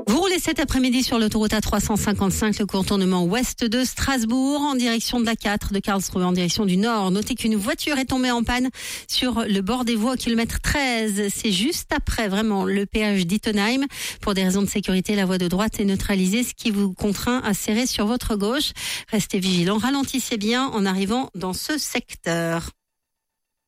Vous roulez cet après-midi sur l'autoroute A355, le contournement ouest de Strasbourg, en direction de la 4 de Karlsruhe, en direction du nord. Notez qu'une voiture est tombée en panne sur le bord des voies au kilomètre 13. C'est juste après, vraiment, le péage d'Ittenheim. Pour des raisons de sécurité, la voie de droite est neutralisée, ce qui vous contraint à serrer sur votre gauche. Restez vigilants, ralentissez bien en arrivant dans ce secteur.